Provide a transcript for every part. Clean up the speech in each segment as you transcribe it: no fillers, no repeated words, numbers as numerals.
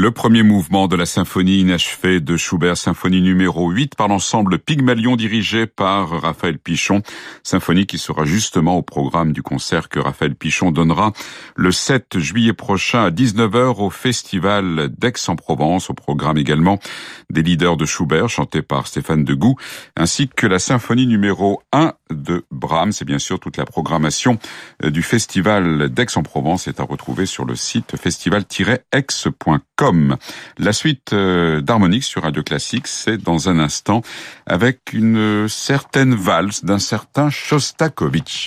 Le premier mouvement de la symphonie inachevée de Schubert, symphonie numéro 8 par l'ensemble Pygmalion dirigé par Raphaël Pichon. Symphonie qui sera justement au programme du concert que Raphaël Pichon donnera le 7 juillet prochain à 19h au Festival d'Aix-en-Provence. Au programme également des leaders de Schubert chantés par Stéphane Degout ainsi que la symphonie numéro 1 de Brahms. Et bien sûr toute la programmation du Festival d'Aix-en-Provence est à retrouver sur le site festival-aix.com. La suite d'Harmonix sur Radio Classique, c'est dans un instant avec une certaine valse d'un certain Shostakovich.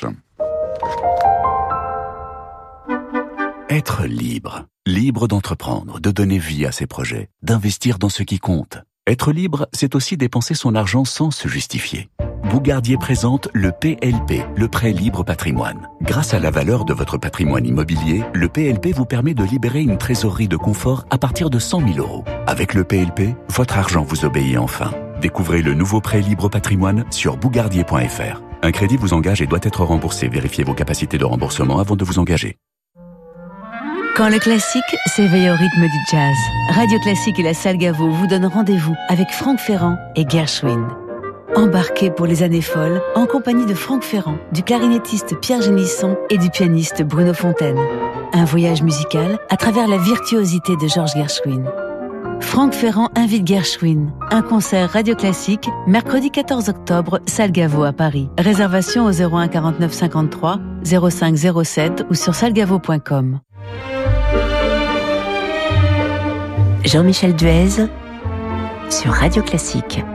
Être libre. Libre d'entreprendre, de donner vie à ses projets, d'investir dans ce qui compte. Être libre, c'est aussi dépenser son argent sans se justifier. Bougardier présente le PLP, le prêt libre patrimoine. Grâce à la valeur de votre patrimoine immobilier, le PLP vous permet de libérer une trésorerie de confort à partir de 100 000 €. Avec le PLP, votre argent vous obéit enfin. Découvrez le nouveau prêt libre patrimoine sur bougardier.fr. Un crédit vous engage et doit être remboursé. Vérifiez vos capacités de remboursement avant de vous engager. Quand le classique s'éveille au rythme du jazz, Radio Classique et la Salle Gaveau vous donnent rendez-vous avec Franck Ferrand et Gershwin. Embarquez pour les années folles en compagnie de Franck Ferrand, du clarinettiste Pierre Génisson et du pianiste Bruno Fontaine. Un voyage musical à travers la virtuosité de Georges Gershwin. Franck Ferrand invite Gershwin. Un concert Radio Classique, mercredi 14 octobre, Salle Gaveau à Paris. Réservation au 01 49 53 05 07 ou sur salgavo.com. Jean-Michel Duez sur Radio Classique.